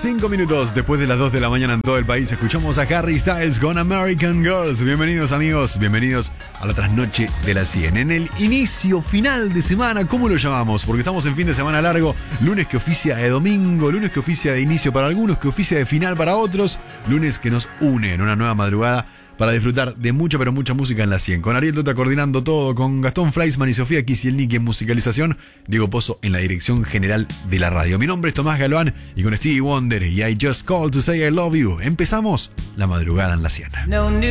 5 minutos después de las 2 de la mañana en todo el país. Escuchamos a Harry Styles con American Girls. Bienvenidos, amigos, bienvenidos a la trasnoche de la 100. En el inicio final de semana, ¿cómo lo llamamos? Porque estamos en fin de semana largo. Lunes que oficia de domingo, lunes que oficia de inicio para algunos, que oficia de final para otros. Lunes que nos une en una nueva madrugada para disfrutar de mucha, pero mucha música en la 100. Con Ariel Tota coordinando todo, con Gastón Fleischmann y Sofía Kisielniki en musicalización, Diego Pozo en la dirección general de la radio. Mi nombre es Tomás Galván y con Stevie Wonder y I Just Called to Say I Love You empezamos la madrugada en la 100. No new